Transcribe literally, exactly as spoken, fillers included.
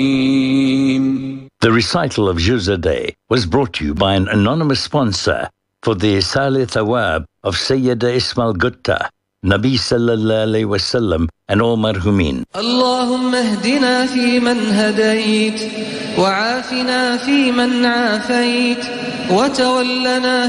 The recital of Juz a Day was brought to you by an anonymous sponsor for the Isal Thawab of Sayyida Ismail Gutta, Nabi sallallahu alayhi wa sallam, and all marhumin. Allahumma hdina fi man hadayt, wa afina fi man afayt, wa tawallana